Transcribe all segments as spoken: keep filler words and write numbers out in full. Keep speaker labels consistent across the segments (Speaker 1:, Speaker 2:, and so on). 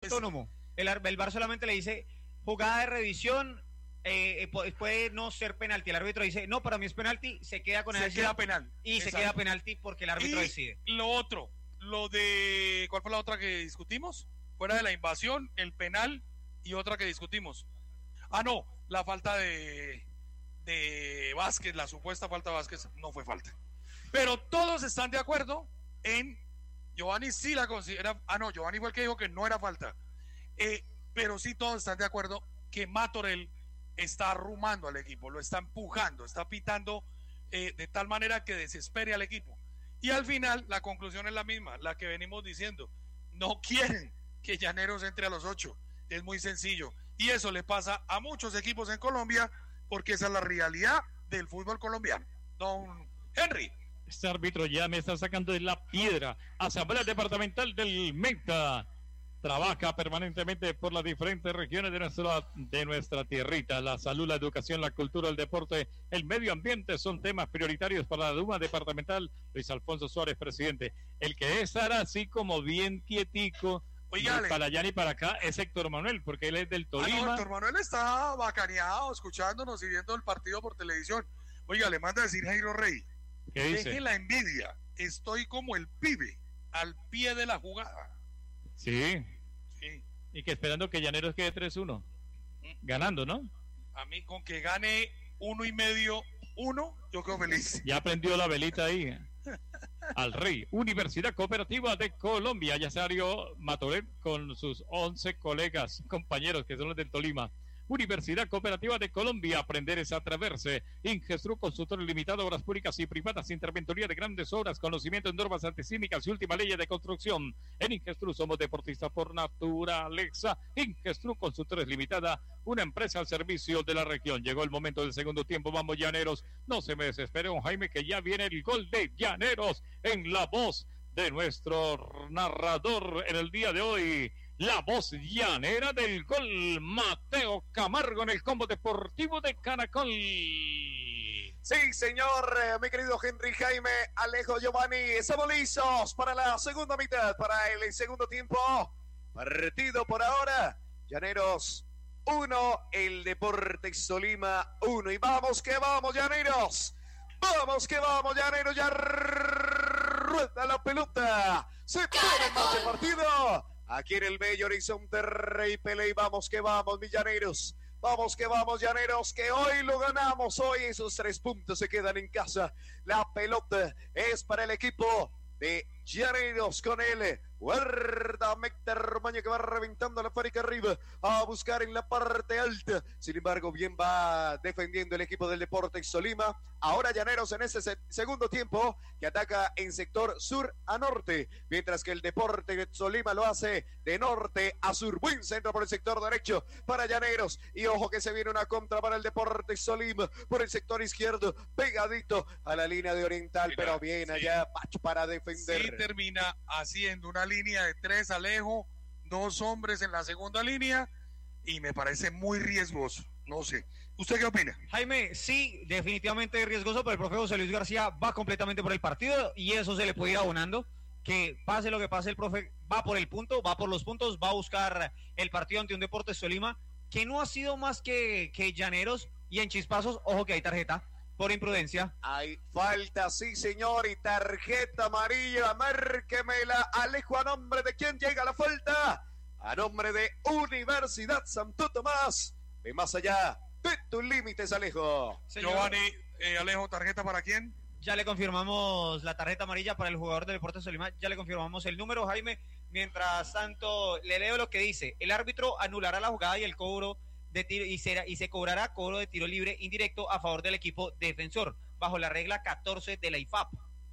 Speaker 1: autónomo. El, el V A R solamente le dice jugada de revisión, eh, puede no ser penalti. El árbitro dice, no, para mí es penalti, se queda con
Speaker 2: se
Speaker 1: el
Speaker 2: queda penal.
Speaker 1: Y Exacto. se queda penalti porque el árbitro
Speaker 2: y
Speaker 1: decide.
Speaker 2: Lo otro, lo de, ¿cuál fue la otra que discutimos? Fuera de la invasión, el penal y otra que discutimos. Ah, no, la falta de, de Vázquez, la supuesta falta de Vázquez, no fue falta. Pero todos están de acuerdo en, Giovanni sí la considera, ah no, Giovanni fue el que dijo que no era falta. Eh, pero sí todos están de acuerdo que Matorel está arrumando al equipo, lo está empujando, está pitando eh, de tal manera que desespere al equipo. Y al final la conclusión es la misma, la que venimos diciendo, no quieren que Llaneros entre a los ocho, es muy sencillo, y eso le pasa a muchos equipos en Colombia, porque esa es la realidad del fútbol colombiano. Don Henry.
Speaker 3: Este árbitro ya me está sacando de la piedra. Asamblea Departamental del Meta trabaja permanentemente por las diferentes regiones de nuestra, de nuestra tierrita. La salud, la educación, la cultura, el deporte, el medio ambiente son temas prioritarios para la Duma Departamental. Luis Alfonso Suárez, presidente. El que estará así como bien quietico,
Speaker 2: Oígale.
Speaker 3: para allá ni para acá, es Héctor Manuel, porque él es del Tolima.
Speaker 2: Ah, no, Héctor Manuel está bacaneado, escuchándonos y viendo el partido por televisión. Oiga, le manda a decir Jairo Rey,
Speaker 3: ¿qué dice?
Speaker 2: deje la envidia, estoy como el pibe, al pie de la jugada.
Speaker 3: Sí.
Speaker 2: Sí.
Speaker 3: Y que esperando que Llaneros quede tres uno. Ganando, ¿no?
Speaker 2: A mí con que gane uno y medio, uno, yo quedo feliz.
Speaker 3: Ya prendió la velita ahí. Al Rey. Universidad Cooperativa de Colombia. Ya salió Matorel con sus once colegas, compañeros que son los del Tolima. Universidad Cooperativa de Colombia, aprender es atreverse. Ingestru, consultor limitado, obras públicas y privadas, interventoría de grandes obras, conocimiento en normas antisísmicas y última ley de construcción. En Ingestru somos deportistas por naturaleza. Ingestru, consultores limitada, una empresa al servicio de la región. Llegó el momento del segundo tiempo, vamos Llaneros. No se me desespere, don Jaime, que ya viene el gol de Llaneros en la voz de nuestro narrador en el día de hoy. La voz llanera del gol, Mateo Camargo, en el combo deportivo de Caracol.
Speaker 4: Sí, señor, eh, mi querido Henry, Jaime, Alejo, Giovanni, estamos listos para la segunda mitad, para el segundo tiempo. Partido por ahora, Llaneros uno, el Deportes Tolima uno. Y vamos que vamos, Llaneros. Vamos que vamos, Llaneros, ya rueda la pelota. Se pone en marcha el partido. Aquí en el bello horizonte Rey Pelé, vamos que vamos, mis llaneros. Vamos que vamos, Llaneros, que hoy lo ganamos. Hoy esos tres puntos se quedan en casa. La pelota es para el equipo de Llaneros con él. Guardameta Maño que va reventando la fábrica arriba a buscar en la parte alta. Sin embargo, bien va defendiendo el equipo del Deportes Tolima. Ahora Llaneros en este se- segundo tiempo que ataca en sector sur a norte, mientras que el Deportes Tolima lo hace de norte a sur. Buen centro por el sector derecho para Llaneros. Y ojo que se viene una contra para el Deportes Tolima por el sector izquierdo, pegadito a la línea de Oriental. Mira, pero bien sí. allá Pacho para defender.
Speaker 2: Sí, termina haciendo una línea de tres, Alejo, dos hombres en la segunda línea, y me parece muy riesgoso. No sé, ¿usted qué opina?
Speaker 1: Jaime, sí, definitivamente riesgoso, pero el profe José Luis García va completamente por el partido y eso se le puede ir abonando. Que pase lo que pase, el profe va por el punto, va por los puntos, va a buscar el partido ante un Deportes Tolima que no ha sido más que, que Llaneros, y en chispazos, ojo que hay tarjeta por imprudencia.
Speaker 4: Hay falta, sí señor, y tarjeta amarilla, márquemela, Alejo, ¿a nombre de quién llega la falta? A nombre de Universidad Santo Tomás. Ve más allá de tus límites, Alejo.
Speaker 2: Señor, Giovanni, eh, Alejo, ¿tarjeta para quién?
Speaker 1: Ya le confirmamos la tarjeta amarilla para el jugador del Deportes Tolima, ya le confirmamos el número, Jaime. Mientras tanto, le leo lo que dice: el árbitro anulará la jugada y el cobro de tiro y, será, y se cobrará cobro de tiro libre indirecto a favor del equipo defensor, bajo la regla catorce de la I F A P.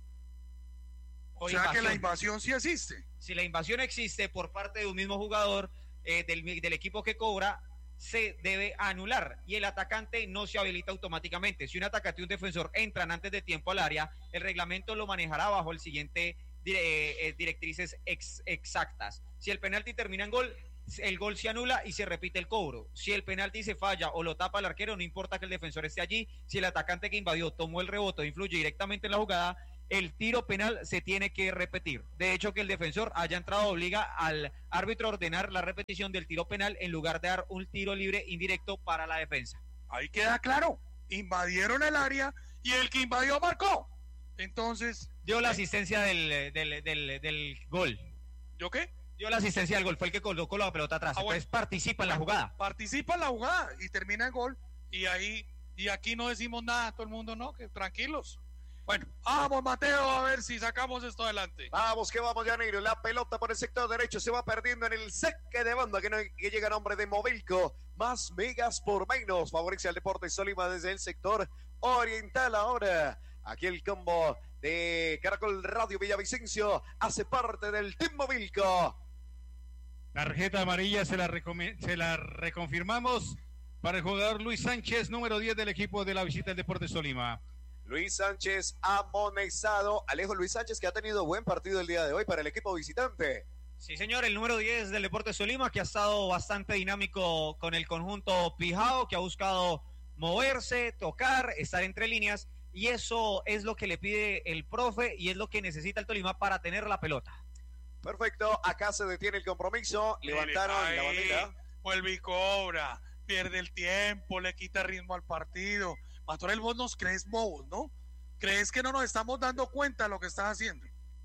Speaker 2: O sea invasión. Que la invasión sí existe.
Speaker 1: Si la invasión existe por parte de un mismo jugador eh, del, del equipo que cobra, se debe anular y el atacante no se habilita automáticamente. Si un atacante y un defensor entran antes de tiempo al área, el reglamento lo manejará bajo el siguiente dire, eh, directrices ex, exactas. Si el penalti termina en gol, el gol se anula y se repite el cobro. Si el penalti se falla o lo tapa el arquero, no importa que el defensor esté allí. Si el atacante que invadió tomó el rebote o influye directamente en la jugada, el tiro penal se tiene que repetir. De hecho, que el defensor haya entrado obliga al árbitro a ordenar la repetición del tiro penal en lugar de dar un tiro libre indirecto para la defensa.
Speaker 2: Ahí queda claro, invadieron el área y el que invadió marcó. Entonces...
Speaker 1: Dio la asistencia del, del, del, del gol.
Speaker 2: ¿Yo qué?
Speaker 1: Dio la asistencia del gol, fue el que colocó la pelota atrás. Ah, bueno. Entonces participa en la jugada.
Speaker 2: Participa en la jugada y termina el gol. Y ahí, y aquí no decimos nada, todo el mundo no, que tranquilos. Bueno, vamos Mateo, a ver si sacamos esto adelante.
Speaker 4: Vamos que vamos, Janeiro. La pelota por el sector derecho se va perdiendo en el saque de banda que, no, que llega a nombre de Movilco. Más megas por menos. Favorece al Deportes Tolima desde el sector oriental ahora. Aquí el combo de Caracol Radio Villavicencio hace parte del Team Movilco.
Speaker 5: Tarjeta amarilla se la, se la reconfirmamos para el jugador Luis Sánchez, número diez del equipo de la visita del Deportes Tolima.
Speaker 4: Luis Sánchez amonestado. Alejo, Luis Sánchez que ha tenido buen partido el día de hoy para el equipo visitante.
Speaker 1: Sí, señor, el número diez del Deportes Tolima que ha estado bastante dinámico con el conjunto Pijao, que ha buscado moverse, tocar, estar entre líneas, y eso es lo que le pide el profe y es lo que necesita el Tolima para tener la pelota.
Speaker 4: Perfecto, acá se detiene el compromiso, levantaron
Speaker 2: Ahí,
Speaker 4: la bandera.
Speaker 2: Vuelve y cobra, pierde el tiempo, le quita ritmo al partido. Matorel, vos nos crees bobos, ¿no? ¿Crees que no nos estamos dando cuenta de lo que estás haciendo?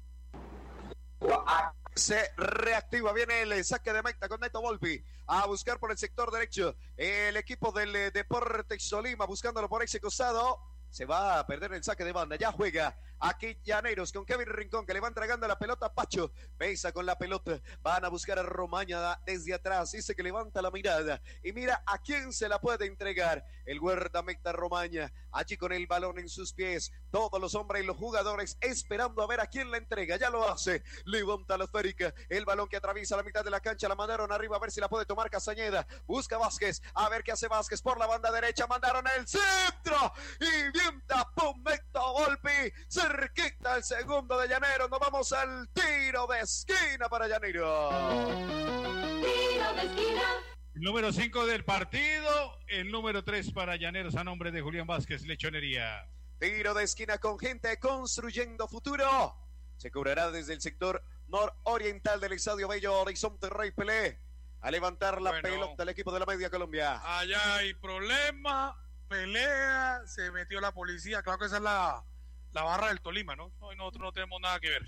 Speaker 4: Se reactiva, viene el saque de meta con Neto Volpi a buscar por el sector derecho el equipo del Deportes Tolima buscándolo por ese costado. Se va a perder el saque de banda, ya juega aquí Llaneros con Kevin Rincón que le va entregando la pelota a Pacho, pesa con la pelota, van a buscar a Romaña desde atrás, dice que levanta la mirada y mira a quién se la puede entregar, el guardameta Romaña, allí con el balón en sus pies, todos los hombres y los jugadores esperando a ver a quién la entrega, ya lo hace, levanta la esférica, el balón que atraviesa la mitad de la cancha, la mandaron arriba a ver si la puede tomar Castañeda, busca Vázquez, a ver qué hace Vázquez por la banda derecha, mandaron el centro y bien tapón Neto Volpi, cerquita el segundo de Llanero, nos vamos al tiro de esquina para Llanero.
Speaker 5: Tiro de esquina. El número cinco del partido, el número tres para Llaneros a nombre de Julián Vázquez, Lechonería.
Speaker 4: Tiro de esquina con gente construyendo futuro. Se cobrará desde el sector nororiental del Estadio Bello Horizonte Rey Pelé. A levantar la bueno, pelota del equipo de la Media Colombia.
Speaker 2: Allá hay problema, pelea, se metió la policía. Claro que esa es la, la barra del Tolima, ¿no? Hoy nosotros no tenemos nada que ver.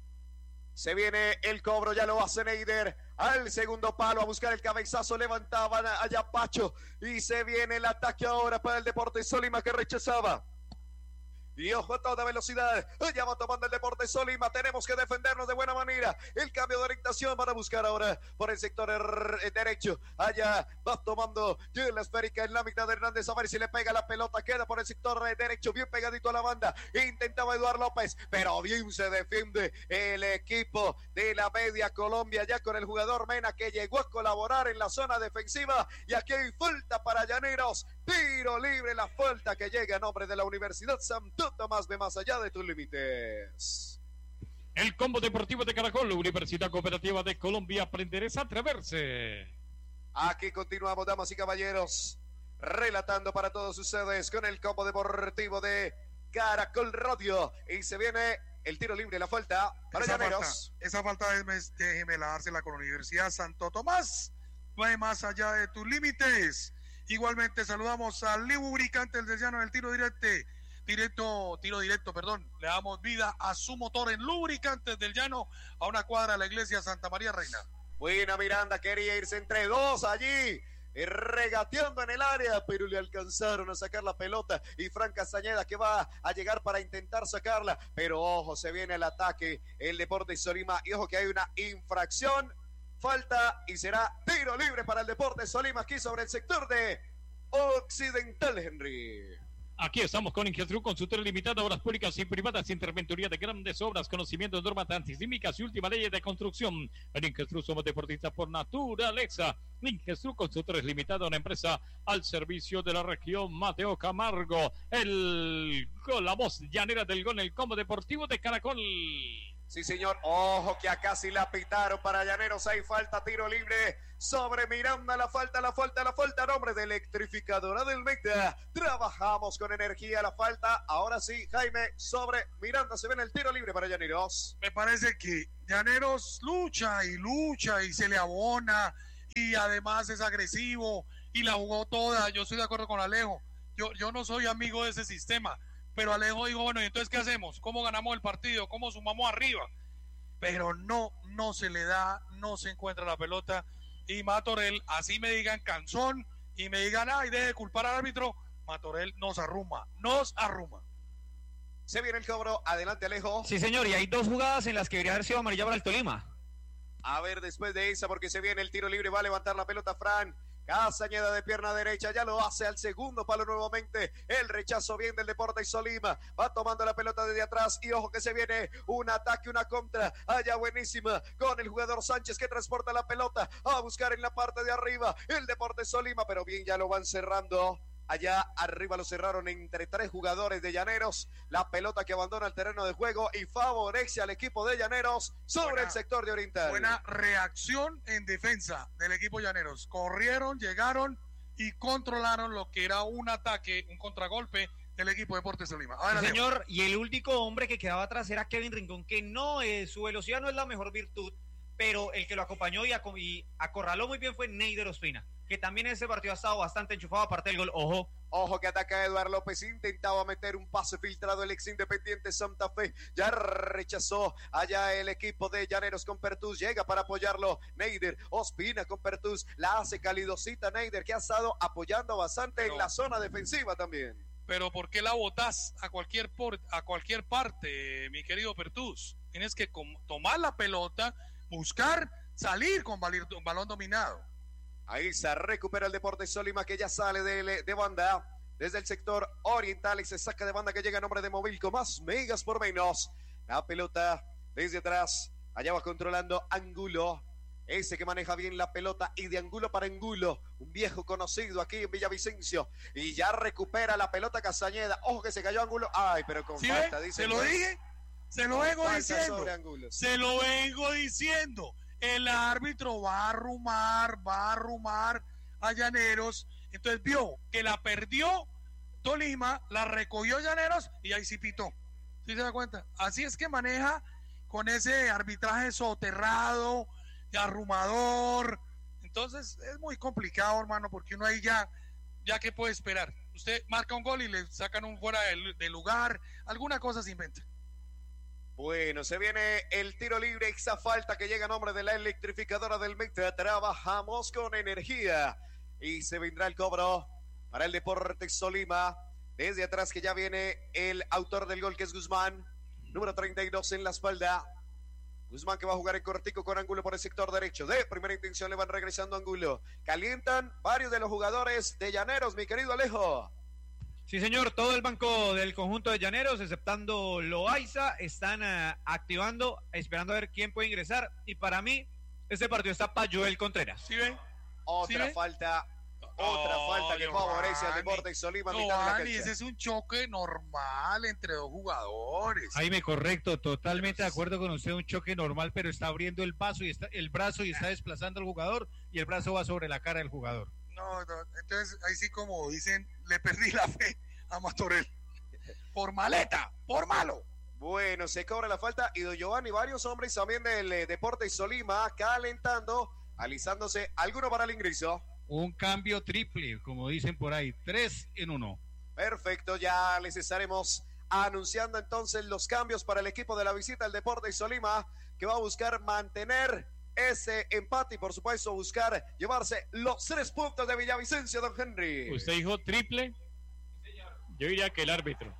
Speaker 4: Se viene el cobro, ya lo hace Neider al segundo palo a buscar el cabezazo, levantaban allá Pacho y se viene el ataque ahora para el Deportes Tolima que rechazaba. Y ojo a toda velocidad, ya va tomando el Deportes Tolima, tenemos que defendernos de buena manera, el cambio de orientación para buscar ahora por el sector derecho, allá va tomando la esférica en la mitad de Hernández, a ver si le pega la pelota, queda por el sector derecho, bien pegadito a la banda, intentaba Eduardo López, pero bien se defiende el equipo de la Media Colombia, ya con el jugador Mena que llegó a colaborar en la zona defensiva, y aquí hay falta para Llaneros, tiro libre, la falta que llega a nombre de la Universidad Santo Tomás de más allá de tus límites.
Speaker 3: El combo deportivo de Caracol, Universidad Cooperativa de Colombia, aprender es atreverse.
Speaker 4: Aquí continuamos, damas y caballeros, relatando para todos ustedes con el combo deportivo de Caracol Radio. Y se viene el tiro libre, la falta para
Speaker 2: esa
Speaker 4: Llaneros.
Speaker 2: Falta, esa falta es, déjeme la dársela con la Universidad Santo Tomás. Va más allá de tus límites. Igualmente saludamos al lubricante del Llano del tiro directo. Directo, tiro directo, perdón. Le damos vida a su motor en Lubricantes del Llano, a una cuadra de la iglesia Santa María Reina.
Speaker 4: Buena Miranda, quería irse entre dos allí, regateando en el área, pero le alcanzaron a sacar la pelota. Y Fran Castañeda que va a llegar para intentar sacarla. Pero ojo, se viene el ataque, el Deportes Tolima. Y ojo que hay una infracción, falta y será tiro libre para el Deportes Tolima aquí sobre el sector de Occidental, Henry.
Speaker 3: Aquí estamos con Ingetru, consultoría limitada, obras públicas y privadas, interventoría de grandes obras, conocimiento de normas antisísmicas y última ley de construcción. En Ingetru somos deportistas por naturaleza. Ingetru, consultores limitada, una empresa al servicio de la región. Mateo Camargo, el gol, la voz llanera del gol, el combo deportivo de Caracol.
Speaker 4: Sí, señor. Ojo que acá sí la pitaron para Llaneros. Hay falta, tiro libre sobre Miranda. La falta, la falta, la falta. Nombre de electrificadora del Meta. Trabajamos con energía. La falta. Ahora sí, Jaime, sobre Miranda. Se ve en el tiro libre para Llaneros.
Speaker 2: Me parece que Llaneros lucha y lucha y se le abona. Y además es agresivo. Y la jugó toda. Yo estoy de acuerdo con Alejo. Yo, yo no soy amigo de ese sistema. Pero Alejo dijo, bueno, ¿y entonces qué hacemos? ¿Cómo ganamos el partido? ¿Cómo sumamos arriba? Pero no, no se le da, no se encuentra la pelota. Y Matorel, así me digan canzón y me digan, ay, deje de culpar al árbitro, Matorel nos arruma, nos arruma.
Speaker 4: Se viene el cobro, adelante Alejo.
Speaker 1: Sí, señor, y hay dos jugadas en las que debería haber sido amarilla para el Tolima.
Speaker 4: A ver, después de esa, porque se viene el tiro libre, va a levantar la pelota Fran Castañeda de pierna derecha, ya lo hace al segundo palo nuevamente, el rechazo bien del Deportes Tolima, va tomando la pelota desde atrás y ojo que se viene un ataque, una contra, allá buenísima con el jugador Sánchez que transporta la pelota a buscar en la parte de arriba el Deportes Tolima, pero bien ya lo van cerrando. Allá arriba lo cerraron entre tres jugadores de Llaneros. La pelota que abandona el terreno de juego y favorece al equipo de Llaneros sobre buena, el sector de Oriental.
Speaker 2: Buena reacción en defensa del equipo Llaneros. Corrieron, llegaron y controlaron lo que era un ataque, un contragolpe del equipo de Deportes Tolima.
Speaker 1: Sí, señor, y el único hombre que quedaba atrás era Kevin Rincón, que no es, su velocidad no es la mejor virtud, pero el que lo acompañó y, ac- y acorraló muy bien fue Neider Ospina, que también en ese partido ha estado bastante enchufado aparte del gol. Ojo.
Speaker 4: Ojo que ataca Eduardo López, intentaba meter un pase filtrado el ex Independiente Santa Fe, ya rechazó allá el equipo de Llaneros con Pertús, llega para apoyarlo Neider Ospina con Pertús, la hace calidosita Neider que ha estado apoyando bastante pero, en la zona defensiva también.
Speaker 2: Pero ¿por qué la botás a cualquier, por, a cualquier parte, mi querido Pertús? Tienes que com- tomar la pelota, buscar, salir con balir, balón dominado.
Speaker 4: Ahí se recupera el Deportes Tolima que ya sale de, de banda desde el sector oriental y se saca de banda que llega a nombre de Movilco, más megas por menos. La pelota desde atrás, allá va controlando Angulo, ese que maneja bien la pelota y de Angulo para Angulo, un viejo conocido aquí en Villavicencio y ya recupera la pelota Castañeda. Ojo que se cayó Angulo, ay pero con
Speaker 2: ¿Sí
Speaker 4: falta,
Speaker 2: ve?
Speaker 4: dice.
Speaker 2: Se lo dije, se lo vengo diciendo, se lo vengo diciendo. El árbitro va a arrumar, va a arrumar a Llaneros. Entonces vio que la perdió Tolima, la recogió Llaneros y ahí sí pitó. ¿Sí se da cuenta? Así es que maneja con ese arbitraje soterrado, arrumador. Entonces es muy complicado, hermano, porque uno ahí ya, ya que puede esperar. Usted marca un gol y le sacan un fuera de, de lugar, alguna cosa se inventa.
Speaker 4: Bueno, se viene el tiro libre, esa falta que llega a nombre de la electrificadora del Meta. Trabajamos con energía y se vendrá el cobro para el Deportes Tolima. Desde atrás que ya viene el autor del gol que es Guzmán, número treinta y dos en la espalda. Guzmán que va a jugar en cortico con Angulo por el sector derecho. De primera intención le van regresando a Angulo. Calientan varios de los jugadores de Llaneros, mi querido Alejo.
Speaker 1: Sí, señor, todo el banco del conjunto de Llaneros, exceptando Loaiza, están uh, activando, esperando a ver quién puede ingresar. Y para mí, este partido está para Joel Contreras.
Speaker 2: ¿Sí ven?
Speaker 4: Otra
Speaker 2: ¿Sí
Speaker 4: falta, otra
Speaker 2: oh,
Speaker 4: falta que
Speaker 2: Giovanni,
Speaker 4: favorece al Deportes Tolima.
Speaker 2: Giovanni, ese es un choque normal entre dos jugadores.
Speaker 5: Jaime, correcto, totalmente de acuerdo con usted, un choque normal, pero está abriendo el brazo y está, el brazo y está desplazando al jugador y el brazo va sobre la cara del jugador.
Speaker 2: No, no, entonces ahí sí como dicen, le perdí la fe a Matorel. Por maleta, por malo.
Speaker 4: Bueno, se cobra la falta y don Giovanni, varios hombres también del eh, Deportes Tolima calentando, alisándose, alguno para el ingreso.
Speaker 5: Un cambio triple, como dicen por ahí, tres en uno.
Speaker 4: Perfecto, ya les estaremos anunciando entonces los cambios para el equipo de la visita al Deportes Tolima, que va a buscar mantener ese empate y por supuesto buscar llevarse los tres puntos de Villavicencio, don Henry.
Speaker 3: ¿Usted dijo triple? Yo diría que el árbitro.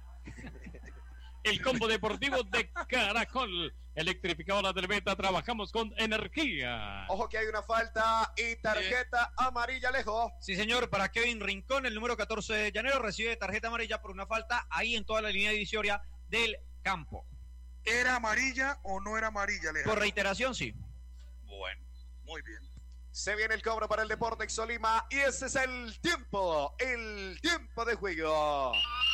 Speaker 3: El combo deportivo de Caracol, electrificadora del Meta, trabajamos con energía.
Speaker 4: Ojo que hay una falta y tarjeta sí. amarilla, Alejo.
Speaker 1: Sí, señor, para Kevin Rincón, el número catorce de Llaneros, recibe tarjeta amarilla por una falta ahí en toda la línea divisoria del campo.
Speaker 2: ¿Era amarilla o no era amarilla, Alejo?
Speaker 1: Por reiteración, sí.
Speaker 2: Bueno, muy bien.
Speaker 4: Se viene el cobro para el Deportes Tolima y ese es el tiempo, el tiempo de juego.